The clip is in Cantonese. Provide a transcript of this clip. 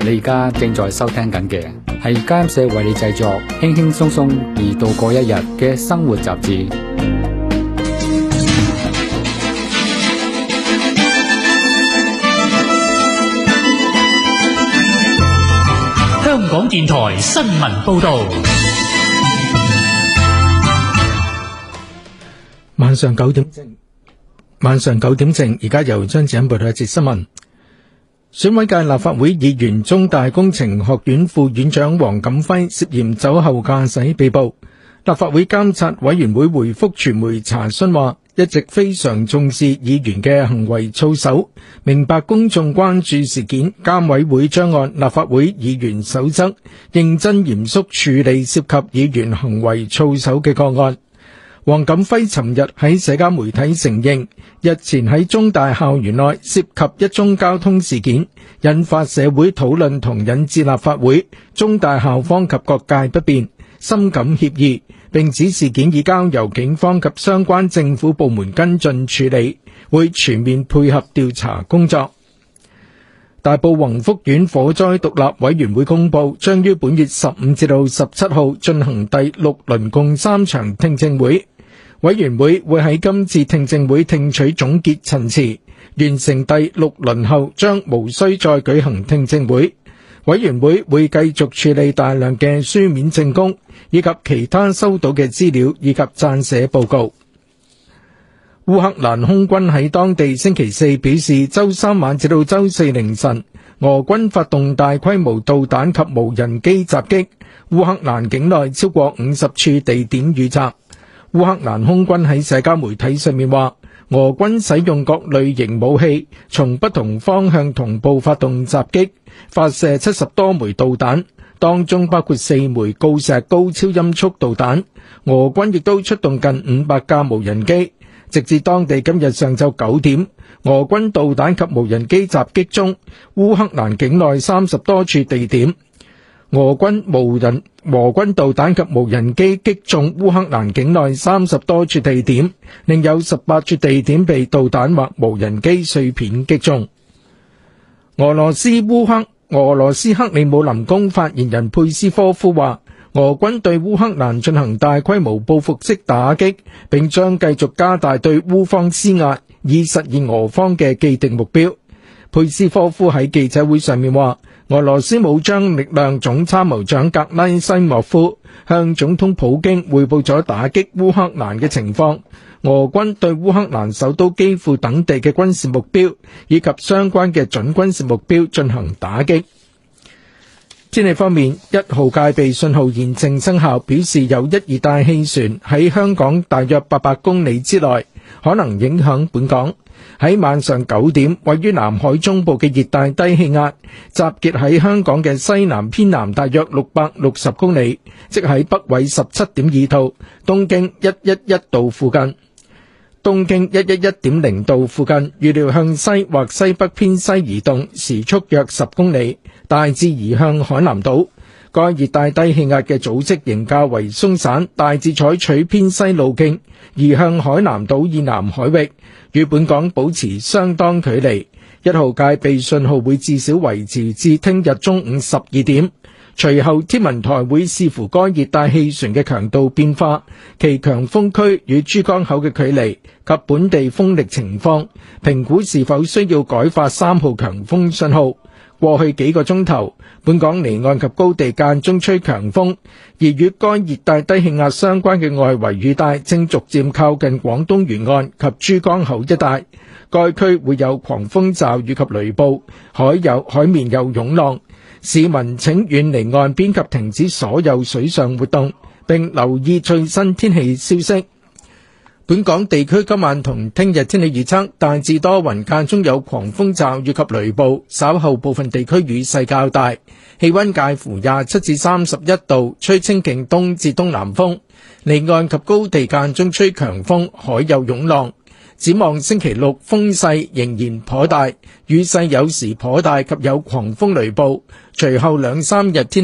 你而家正在收聽緊嘅係監社為你製作輕輕鬆鬆而度過一日嘅生活雜誌。 香港電台新聞報道。 晚上9點正，而家由張子欣報道一節新聞。選委界立法會議員、中大工程學院副院長黃錦輝涉嫌酒後駕駛被捕。立法會監察委員會回覆傳媒查詢話，一直非常重視議員嘅行為操守，明白公眾關注事件，監委會將按立法會議員守則認真嚴肅處理涉及議員行為操守嘅個案。黃錦輝尋日喺社交媒體承認，日前喺中大校園內涉及一宗交通事件，引發社會討論同引致立法會、中大校方及各界不便，深感歉意，並指事件已交由警方及相關政府部門跟進處理，會全面配合調查工作。大埔宏福苑火災獨立委員會公佈，將於本月15至到17號進行第6輪共3場聽證會。委員會會喺今次聽證會聽取總結陳詞，完成第6輪後將無需再舉行聽證會。委員會會繼續處理大量嘅書面證供，以及其他收到嘅資料以及撰寫報告。烏克蘭空軍喺當地星期四表示，周三晚至到周四凌晨，俄軍發動大規模導彈及無人機襲擊，烏克蘭境內超過50處地點遇襲。烏克蘭空軍喺社交媒體上面話，俄軍使用各類型武器，從不同方向同步發動襲擊，發射70多枚導彈，當中包括4枚鋯石高超音速導彈。俄軍亦都出動近500架無人機。直至當地今日上晝9點，俄軍導彈及無人機襲擊中，烏克蘭境內30多處地點。俄軍導彈及無人機擊中烏克蘭境內30多處地點，另有18處地點被導彈或無人機碎片擊中。俄羅斯克里姆林宮發言人佩斯科夫話，俄軍對烏克蘭進行大規模報復式打擊，並將繼續加大對烏方施壓，以實現俄方嘅既定目標。佩斯科夫喺記者會上面話，俄羅斯武裝力量總參謀長格拉西莫夫向總統普京匯報咗打擊烏克蘭嘅情況，俄軍對烏克蘭首都基輔等地嘅軍事目標以及相關嘅準軍事目標進行打擊。天氣方面，1號戒備信號現正生效，表示有一熱帶氣旋喺香港大約800公里之內，可能影響本港。喺晚上9點，位於南海中部嘅熱帶低氣壓集結喺香港嘅西南偏南大約660公里，即喺北緯17.2度，東經111度附近。東經111.0度附近，預料向西或西北偏西移動，時速約10公里，大致移向海南島。該熱帶低氣壓嘅組織仍較為鬆散，大致採取偏西路徑，移向海南島以南海域，與本港保持相當距離。1號戒備信號會至少維持至聽日中午12點。隨後天文台會視乎該熱帶氣旋嘅強度變化、其強風區與珠江口嘅距離及本地風力情況，評估是否需要改發3號強風信號。過去幾個鐘頭，本港離岸及高地間中吹強風，而與該熱帶低氣壓相關嘅外圍雨帶正逐漸靠近廣東沿岸及珠江口一帶，該區會有狂風驟雨及雷暴，海面有湧浪。市民請遠離岸邊及停止所有水上活動，並留意最新天氣消息。本港地區今晚同聽日天氣預測，大致多雲，間中有狂風驟雨及雷暴，稍後部分地區雨勢較大，氣溫介乎27至31度，吹清勁東至東南風，離岸及高地間中吹強風，海有湧浪。展望星期六風勢仍然頗大，雨勢有時頗大及有狂風雷暴，隨後2-3日天